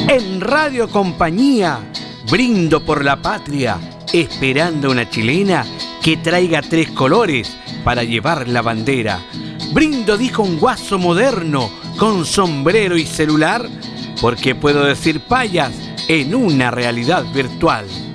En Radio Compañía, brindo por la patria, esperando una chilena que traiga 3 colores para llevar la bandera. Brindo, dijo un guaso moderno, con sombrero y celular, porque puedo decir payas en una realidad virtual.